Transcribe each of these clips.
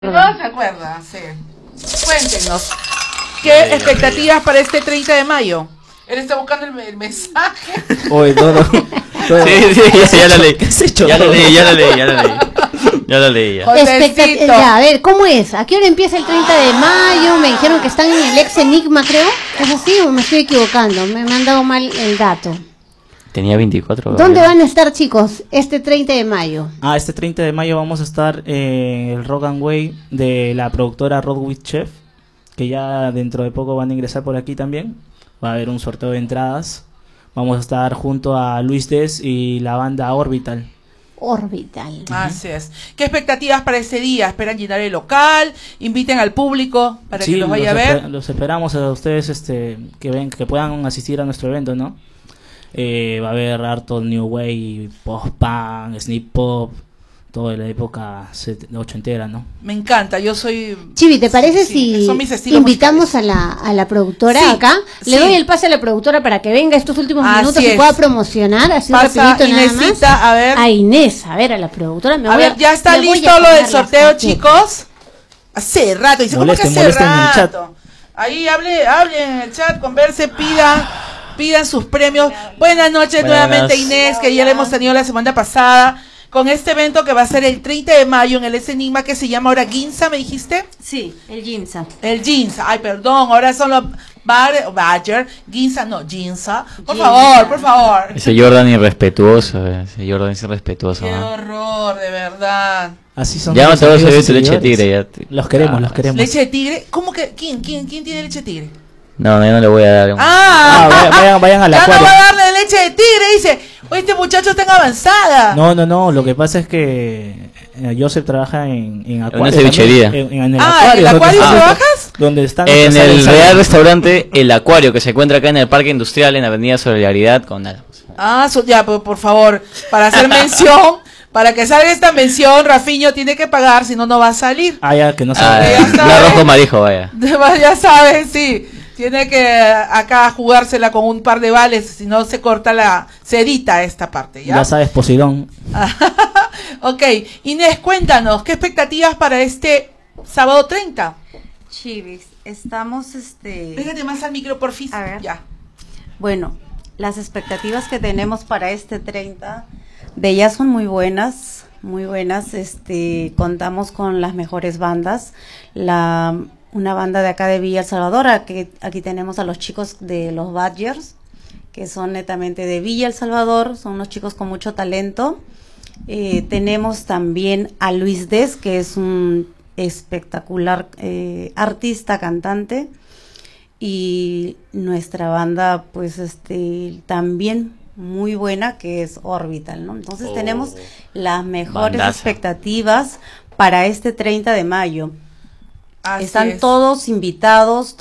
No se acuerda, sí. Cuéntenos, ¿qué expectativas para este 30 de mayo? Él está buscando el mensaje. Oye, no. Sí, ya la leí. ¿Qué has hecho? Ya la leí. Ya la leí. Ya, a ver, ¿cómo es? ¿A qué hora empieza el 30 de mayo? Me dijeron que están en el ex Enigma, creo. ¿Es así o me estoy equivocando? Me han dado mal el dato. Tenía 24. ¿Dónde van a estar, chicos, este 30 de mayo? Este 30 de mayo vamos a estar en el Rock and Way de la productora Road with Chef, que ya dentro de poco van a ingresar por aquí también. Va a haber un sorteo de entradas. Vamos a estar junto a Luis Des y la banda Orbital. Orbital. Así es. ¿Qué expectativas para ese día? ¿Esperan llenar el local? ¿Inviten al público para que los vaya a ver? Los esperamos a ustedes que puedan asistir a nuestro evento, ¿no? Va a haber harto New Wave, post-punk, sneak pop, toda la época ochentera, ¿no? Me encanta, yo soy... Chivi, ¿te parece si invitamos musicales a la productora acá? Le doy el pase a la productora para que venga estos últimos minutos y pueda promocionar, así rapidito nada más. A ver. A Inés, a ver, a la productora. Ya está listo lo del sorteo, chicos. Hace rato, dice, ¿cómo que hace rato? Ahí hablen en el chat, converse, pidan sus premios. Buenas noches nuevamente, Inés, que ya la hemos tenido la semana pasada con este evento que va a ser el 30 de mayo en el S Enigma, que se llama ahora Ginza, ¿me dijiste? Sí, el Ginza. El Ginza, ay, perdón, ahora son los Badger, Ginza, no, Ginza. Por favor. Ese Jordan irrespetuoso, Qué horror, de verdad. Así son. Ya no te vas a ver tu leche de tigre. Ya los queremos. ¿Leche de tigre? ¿Cómo que? ¿Quién tiene leche de tigre? No, yo no le voy a dar. Vayan a la ya no va a darle leche de tigre, dice. Oye, este muchacho está en avanzada. No, lo que pasa es que Joseph trabaja en acuario. Una cevichería. En el acuario. ¿En el acuario trabajas? Donde están en el Real Restaurante El Acuario, que se encuentra acá en el Parque Industrial, en Avenida Solidaridad con nada. Ya, por favor, para hacer mención, para que salga esta mención, Rafiño tiene que pagar, si no, no va a salir. Ya que no sabe. La rojo marijo, vaya. Ya saben, sí. Tiene que acá jugársela con un par de vales, si no se corta se edita esta parte, ¿ya? Ya sabes, Poseidón. Ok, Inés, cuéntanos, ¿qué expectativas para este sábado 30? Chivis, estamos Pégate más al micro, porfis. A ver. Ya. Bueno, las expectativas que tenemos para este 30 de ellas son muy buenas, contamos con las mejores bandas, una banda de acá de Villa El Salvador. Aquí tenemos a los chicos de los Badgers, que son netamente de Villa El Salvador, son unos chicos con mucho talento. Tenemos también a Luis Des, que es un espectacular artista, cantante, y nuestra banda pues también muy buena, que es Orbital, ¿no? Entonces tenemos las mejores expectativas para este 30 de mayo. Están todos invitados.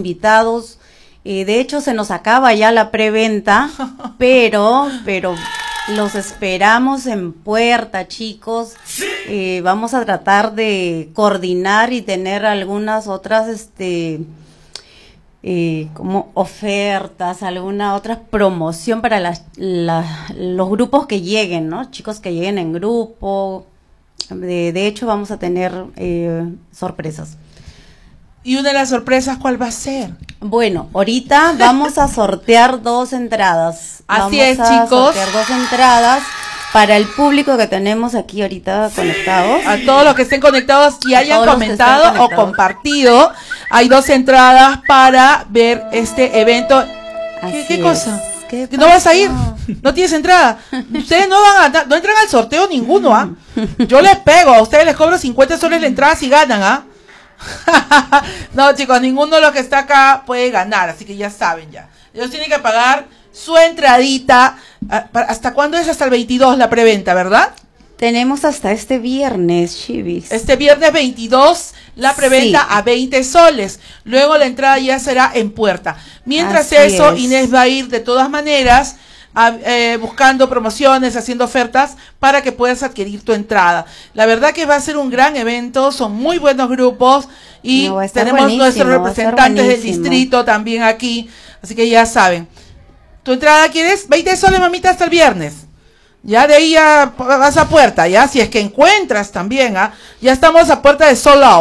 De hecho, se nos acaba ya la preventa, pero los esperamos en puerta, chicos. Vamos a tratar de coordinar y tener algunas otras, como ofertas, alguna otra promoción para los grupos que lleguen, ¿no? Chicos que lleguen en grupo. De hecho, vamos a tener sorpresas. ¿Y una de las sorpresas cuál va a ser? Bueno, ahorita vamos a sortear 2 entradas. Así es, chicos. Sortear 2 entradas para el público que tenemos aquí ahorita conectados. A todos los que estén conectados y hayan comentado o compartido. Hay 2 entradas para ver este evento. ¿Qué cosa? ¿Que no vas a ir? ¿No tienes entrada? Ustedes no entran al sorteo ninguno, ¿ah? Yo les pego, a ustedes les cobro 50 soles la entrada si ganan, ¿ah? No, chicos, ninguno de los que está acá puede ganar, así que ya saben ya. Ellos tienen que pagar su entradita. ¿Hasta cuándo es? Hasta el 22 la preventa, ¿verdad? Tenemos hasta este viernes, Chivis. Este viernes 22 la preventa a 20 soles. Luego la entrada ya será en puerta. Mientras Inés va a ir de todas maneras buscando promociones, haciendo ofertas para que puedas adquirir tu entrada. La verdad que va a ser un gran evento, son muy buenos grupos y tenemos nuestros representantes del distrito también aquí, así que ya saben. ¿Tu entrada quieres? 20 soles, mamita, hasta el viernes. Ya de ahí ya vas a puerta, ya si es que encuentras también, ya estamos a puerta de Sold Out.